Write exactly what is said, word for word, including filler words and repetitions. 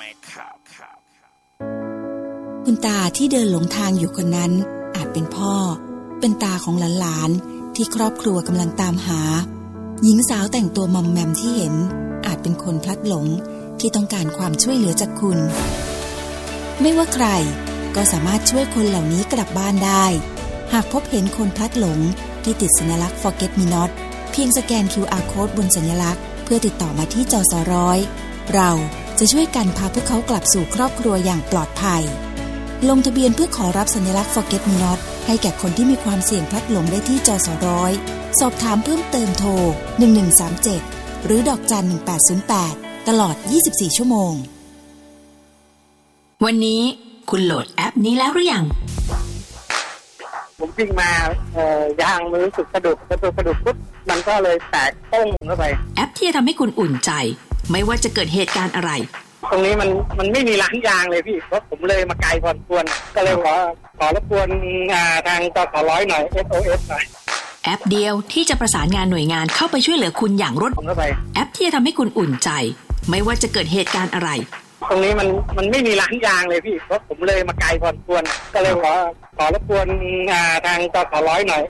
คุณตาที่เดินหลงทางอยู่คนนั้นอาจเป็นพ่อเป็นตาของหลานๆที่ครอบครัวกำลังตามหาหญิงสาวแต่งตัวมอมแมมที่เห็นอาจเป็นคนพลัดหลงที่ต้องการความช่วยเหลือจากคุณไม่ว่าใครก็สามารถช่วยคนเหล่านี้กลับบ้านได้หากพบเห็นคนพลัดหลงที่ติดสัญลักษณ์ Forget Me Not เพียงสแกน คิว อาร์ Code บนสัญลักษณ์เพื่อติดต่อมาที่จสร้อยเราจะช่วยกันพาพวกเขากลับสู่ครอบครัวอย่างปลอดภัยลงทะเบียนเพื่อขอรับสัญลักษณ์ Forget Me Not ให้แก่คนที่มีความเสี่ยงพลัดหลงได้ที่จสร้อยสอบถามเพิ่มเติมโทรหนึ่งหนึ่งสามเจ็ดหรือดอกจันหนึ่งแปดศูนย์แปดตลอดยี่สิบสี่ชั่วโมงวันนี้คุณโหลดแอปนี้แล้วหรือยังผมวิ่งมาเอ่อยางมือรู้สึกกระดุกกระดุกกระดุกปุ๊บมันก็เลยแตกต้งเข้าไปแอปที่จะทำให้คุณอุ่นใจไม่ว่าจะเกิดเหตุการณ์อะไรตรงนี้มันมันไม่มีร้านยางเลยพี่เพราะผมเลยมาไกลพอสมควรก็เลยขอขอรบกวนทางจสร้อยหน่อย เอส โอ เอส หน่อยแอปเดียวที่จะประสานงานหน่วยงานเข้าไปช่วยเหลือคุณอย่างรวดเร็วแอปที่จะทำให้คุณอุ่นใจไม่ว่าจะเกิดเหตุการณ์อะไรตรงนี้มันมันไม่มีร้านยางเลยพี่เพราะผมเลยมาไกลพอสมควรก็เลยขอขอรบกวนทางจสร้อยหน่อย